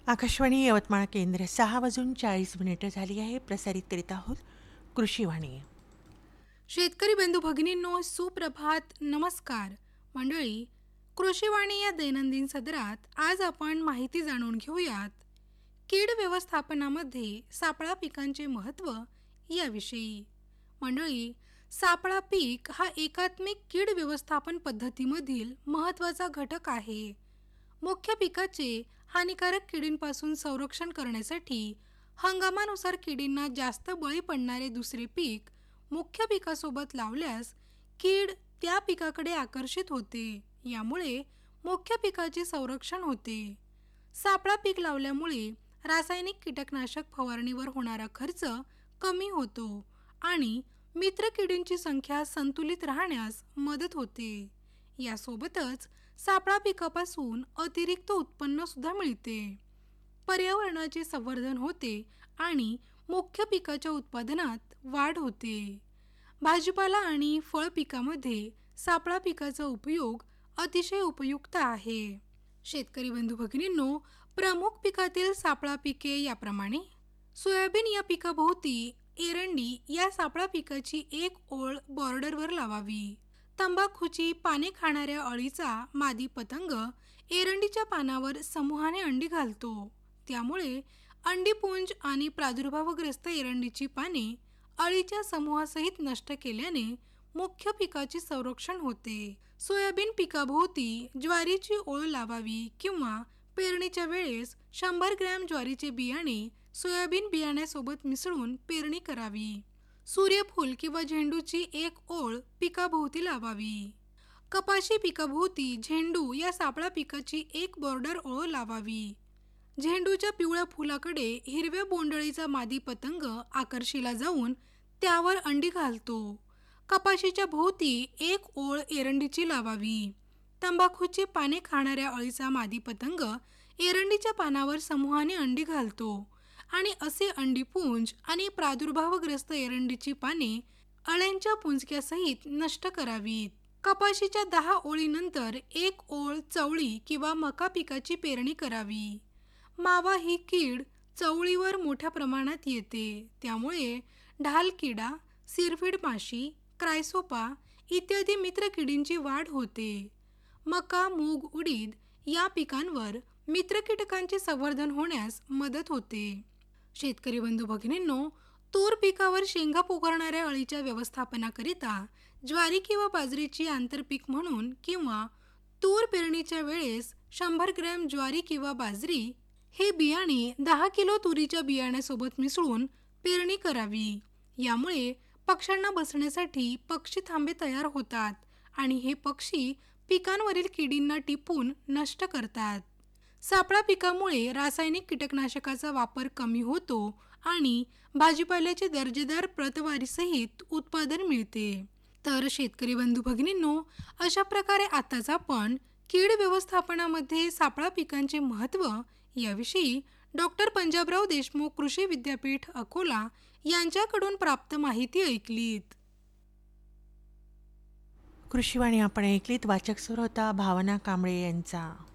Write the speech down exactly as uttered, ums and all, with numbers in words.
आकाशवाणी यवतमाळ केंद्र सहा वाजून चाळीस मिनिटं झाली आहे. प्रसारित करीत आहोत कृषीवाणी. शेतकरी बंधू भगिनींनो, सुप्रभात, नमस्कार मंडळी. कृषीवाणी या दैनंदिन सदरात आज आपण माहिती जाणून घेऊयात कीड व्यवस्थापनामध्ये सापळा पिकांचे महत्त्व याविषयी. मंडळी, सापळा पीक हा एकात्मिक कीड व्यवस्थापन पद्धतीमधील महत्त्वाचा घटक आहे. मुख्य पिकाचे हानिकारक किडींपासून संरक्षण करण्यासाठी हंगामानुसार किडींना जास्त बळी पडणारे दुसरे पीक मुख्य पिकासोबत लावल्यास कीड त्या पिकाकडे आकर्षित होते. यामुळे मुख्य पिकाचे संरक्षण होते. सापळा पीक लावल्यामुळे रासायनिक कीटकनाशक फवारणीवर होणारा खर्च कमी होतो आणि मित्र किडींची संख्या संतुलित राहण्यास मदत होते. यासोबतच सापळा पिकापासून अतिरिक्त उत्पन्न सुद्धा मिळते. पर्यावरणाचे संवर्धन होते आणि मुख्य पिकाच्या उत्पादनात वाढ होते. भाजीपाला आणि फळ पिकामध्ये सापळा पिकाचा उपयोग अतिशय उपयुक्त आहे. शेतकरी बंधू भगिनींनो, प्रमुख पिकातील सापळा पिके याप्रमाणे. सोयाबीन या पिकाभोवती एरंडी या सापळा पिकाची एक ओळ बॉर्डरवर लावावी. तंबाखूची पाने खाणाऱ्या अळीचा मादी पतंग एरंडीच्या पानावर समूहाने अंडी घालतो. त्यामुळे अंडीपुंज आणि प्रादुर्भावग्रस्त एरंडीची पाने अळीच्या समूहासहित नष्ट केल्याने मुख्य पिकाचे संरक्षण होते. सोयाबीन पिकाभोवती ज्वारीची ओळ लावावी किंवा पेरणीच्या वेळेस शंभर ग्रॅम ज्वारीचे बियाणे सोयाबीन बियाण्यासोबत मिसळून पेरणी करावी. सूर्यफूल किंवा झेंडूची एक ओळ पिकाभोवती लावावी. कपाशी पिकाभोवती झेंडू या सापळा पिकाची एक बॉर्डर ओळ लावावी. झेंडूच्या पिवळ्या फुलाकडे हिरव्या बोंडळीचा मादी पतंग आकर्षीला जाऊन त्यावर अंडी घालतो. कपाशीच्या भोवती एक ओळ एरंडीची लावावी. तंबाखूची पाने खाणाऱ्या अळीचा मादी पतंग एरंडीच्या पानावर समूहाने अंडी घालतो आणि असे अंडीपुंज आणि प्रादुर्भावग्रस्त एरंडीची पाने अळ्यांच्या पुंजक्यासहित नष्ट करावीत. कपाशीच्या दहा ओळीनंतर एक ओळ चवळी किंवा मका पिकाची पेरणी करावी. मावा ही कीड चवळीवर मोठ्या प्रमाणात येते. त्यामुळे ढाल किडा, सिरफीड माशी, क्रायसोपा इत्यादी मित्र किडींची वाढ होते. मका, मूग, उडीद या पिकांवर मित्र कीटकांचे संवर्धन होण्यास मदत होते. शेतकरी बंधू भगिनींनो, तूर पिकावर शेंगा पोखरणाऱ्या अळीच्या व्यवस्थापनाकरिता ज्वारी किंवा बाजरीची आंतरपीक म्हणून किंवा तूर पेरणीच्या वेळेस शंभर ग्रॅम ज्वारी किंवा बाजरी हे बियाणे दहा किलो तुरीच्या बियाण्यासोबत मिसळून पेरणी करावी. यामुळे पक्ष्यांना बसण्यासाठी पक्षी थांबे तयार होतात आणि हे पक्षी पिकांवरील किडींना टिपून नष्ट करतात. सापळा पिकामुळे रासायनिक कीटकनाशकाचा वापर कमी होतो आणि भाजीपाल्याचे दर्जेदार प्रतवारीसहित उत्पादन मिळते. तर शेतकरी बंधू भगिनींनो, अशा प्रकारे आताच आपण कीड व्यवस्थापनामध्ये सापळा पिकांचे महत्त्व याविषयी डॉक्टर पंजाबराव देशमुख कृषी विद्यापीठ अकोला यांच्याकडून प्राप्त माहिती ऐकलीत. कृषीवाणी आपण ऐकलीत. वाचक स्वर होता भावना कांबळे यांचा.